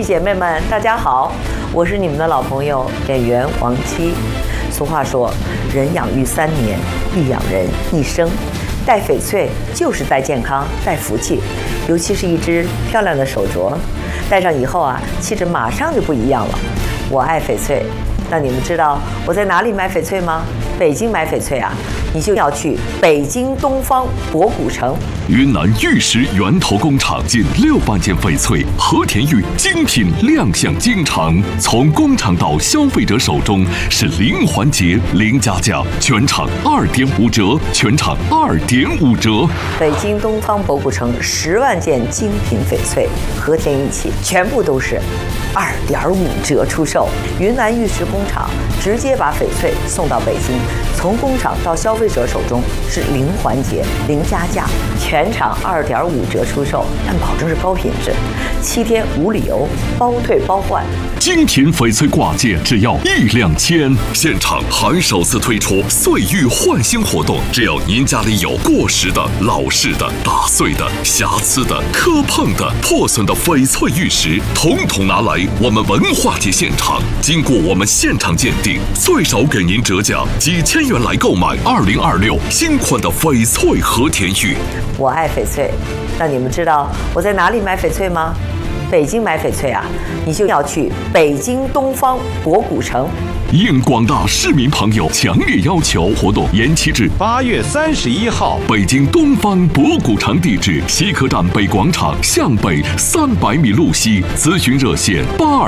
姐妹们，大家好，我是你们的老朋友演员王姬。俗话说，人养育3年，必养人一生。戴翡翠就是戴健康、戴福气，尤其是一只漂亮的手镯，戴上以后啊，气质马上就不一样了。我爱翡翠，那你们知道我在哪里买翡翠吗？北京买翡翠啊，你就要去北京东方博古城。 云南玉石源头工厂近6万件翡翠和田玉精品亮相京城，从工厂到消费者手中是零环节、零加价，全场2.5折，全场2.5折。 北京东方博古城10万件精品翡翠和田玉器，全部都是2.5折出售。云南玉石工厂直接把翡翠送到北京，从工厂到消费者手中是零环节、零加价，全场2.5折出售，但保证是高品质，7天无理由，包退包换。 精品翡翠挂件只要1两千，现场还首次推出岁玉换新活动，只要您家里有过时的、老式的、打碎的、瑕疵的、磕碰的、破损的翡翠玉石，统统拿来我们文化节现场，经过我们现场鉴定，最少给您折价几千元来购买2026新款的翡翠和田玉。 我爱翡翠，那你们知道我在哪里买翡翠吗？北京买翡翠啊，你就要去北京东方博古城。 应广大市民朋友强烈要求，活动延期至 8月31号。 北京东方博古城地址：西客站北广场向北300米路西，咨询热线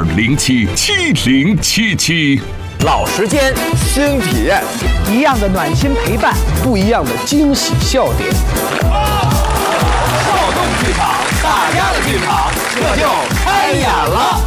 82077077。 老时间， 新体验， 一样的暖心陪伴， 不一样的惊喜笑点。 少动剧场，大家的剧场，这就开演了。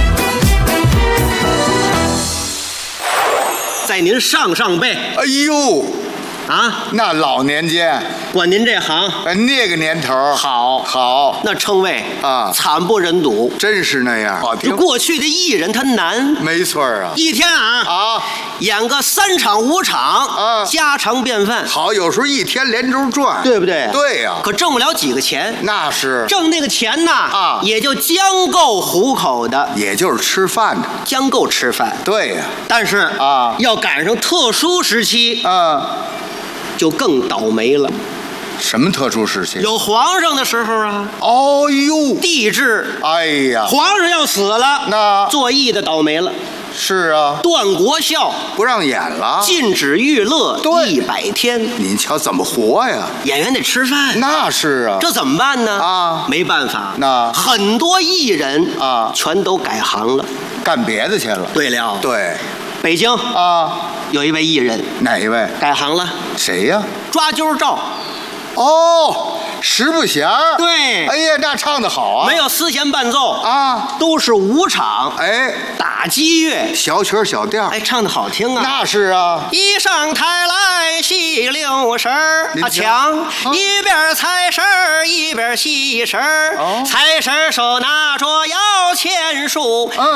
在您上辈， 哎呦， 啊， 那老年间， 管您这行， 那个年头好，那称谓啊， 惨不忍睹， 真是那样。 就过去的艺人他难， 没错啊， 一天啊，演个3场5场啊， 家常便饭。 好，有时候一天连轴转， 对不对？ 对呀， 可挣不了几个钱， 那是挣那个钱呐啊， 也就将够糊口的， 也就是吃饭的， 将够吃饭。 对呀， 但是啊， 要赶上特殊时期，就更倒霉了。 什么特殊时期？ 有皇上的时候啊！ 哦呦， 帝制！ 哎呀， 皇上要死了， 那做艺的倒霉了。 是啊， 断国孝， 不让演了， 禁止娱乐100天。 您瞧怎么活呀？ 演员得吃饭， 那是啊， 这怎么办呢？ 啊， 没办法， 那很多艺人啊， 全都改行了， 干别的去了。 对了， 对， 北京啊， 有一位艺人， 哪一位？ 改行了。 谁呀？ 抓阄照。 哦，十不弦儿。 对， 哎呀，那唱得好啊！ 没有丝弦伴奏啊， 都是5场。 哎， 打击乐， 小曲小调， 哎，唱得好听啊！ 那是啊。 一上台来戏6声儿，抢一边财神儿一边戏神儿，财神手拿着摇钱树。